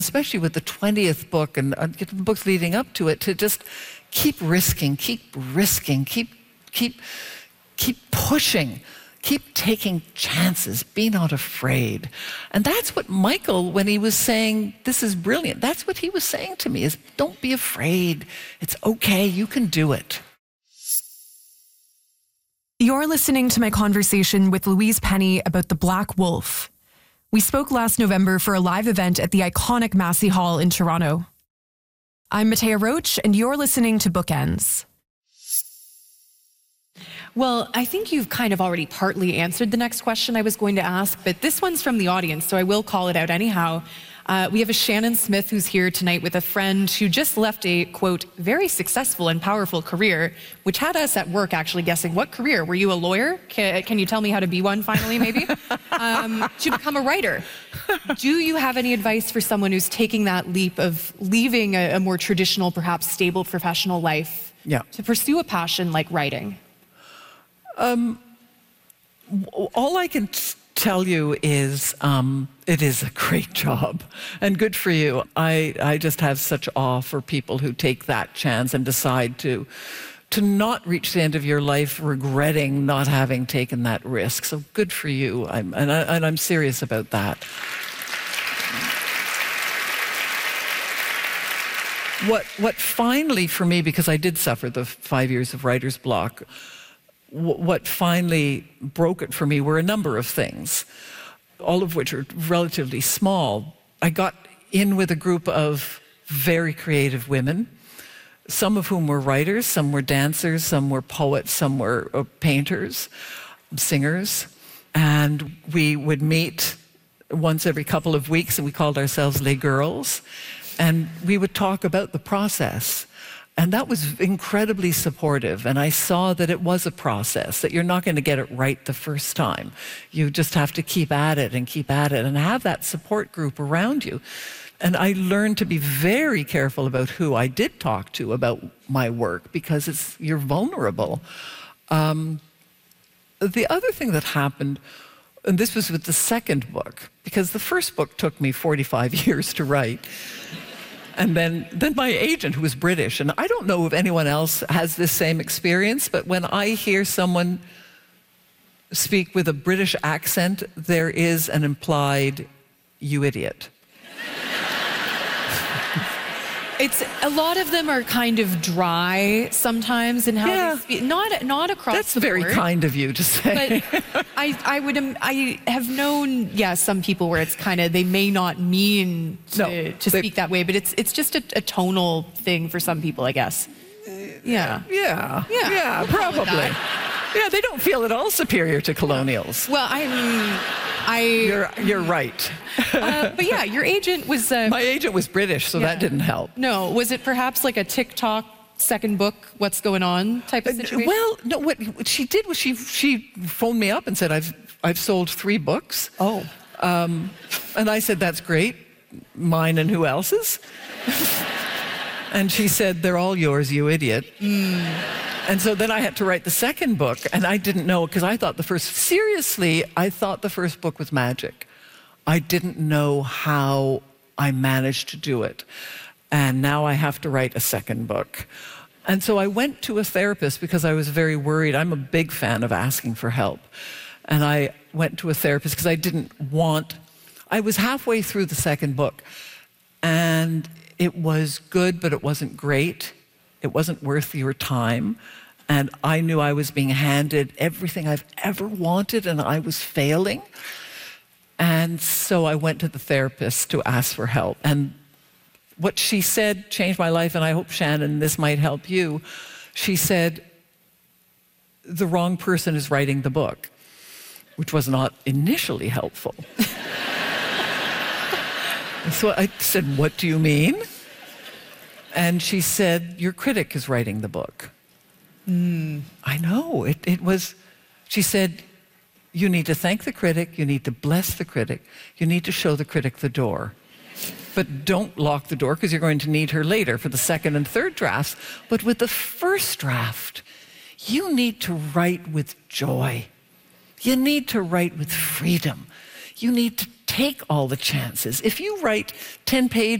especially with the 20th book and the books leading up to it, to just keep risking, keep pushing, keep taking chances, be not afraid. And that's what Michael, when he was saying, this is brilliant, that's what he was saying to me, is don't be afraid. It's okay, you can do it. You're listening to my conversation with Louise Penny about The Black Wolf. We spoke last November for a live event at the iconic Massey Hall in Toronto. I'm Matea Roach, and you're listening to Bookends. Well, I think you've kind of already partly answered the next question I was going to ask, but this one's from the audience, so I will call it out anyhow. We have a Shannon Smith who's here tonight with a friend who just left a, quote, very successful and powerful career, which had us at work actually guessing, what career? Were you a lawyer? Can you tell me how to be one finally, maybe? To become a writer. Do you have any advice for someone who's taking that leap of leaving a more traditional, perhaps stable professional life to pursue a passion like writing? All I can tell you is it is a great job and good for you. I just have such awe for people who take that chance and decide to not reach the end of your life regretting not having taken that risk. So good for you. I'm serious about that. What finally for me, because I did suffer the 5 years of writer's block, what finally broke it for me were a number of things, all of which are relatively small. I got in with a group of very creative women, some of whom were writers, some were dancers, some were poets, some were painters, singers. And we would meet once every couple of weeks, and we called ourselves Les Girls. And we would talk about the process. And that was incredibly supportive. And I saw that it was a process, that you're not going to get it right the first time. You just have to keep at it and have that support group around you. And I learned to be very careful about who I did talk to about my work, because you're vulnerable. The other thing that happened, and this was with the second book, because the first book took me 45 years to write. And then my agent, who was British, and I don't know if anyone else has this same experience, but when I hear someone speak with a British accent, there is an implied, you idiot. A lot of them are kind of dry sometimes in how they speak. Not across That's the board. very kind of you to say. But I have known, some people where it's kind of, they may not mean to speak that way, but it's just a tonal thing for some people, I guess. Yeah, probably. Yeah, they don't feel at all superior to colonials. Well, You're right. But yeah, your agent was... My agent was British, so that didn't help. No, was it perhaps like a TikTok second book, what's going on type of situation? Well, no, what she did was she phoned me up and said, I've sold 3 books. Oh. And I said, that's great. Mine and who else's? And she said, they're all yours, you idiot. And so then I had to write the second book, and I didn't know, because I thought the first book was magic. I didn't know how I managed to do it. And now I have to write a second book. And so I went to a therapist because I was very worried. I'm a big fan of asking for help. And I went to a therapist because I was halfway through the second book, and it was good, but it wasn't great. It wasn't worth your time. And I knew I was being handed everything I've ever wanted, and I was failing. And so I went to the therapist to ask for help. And what she said changed my life, and I hope, Shannon, this might help you. She said, the wrong person is writing the book, which was not initially helpful. So I said, what do you mean? And she said, your critic is writing the book. I know, it was, she said, you need to thank the critic, you need to bless the critic, you need to show the critic the door. But don't lock the door, because you're going to need her later for the second and third drafts. But with the first draft, you need to write with joy. You need to write with freedom. You need to take all the chances. If you write 10 pages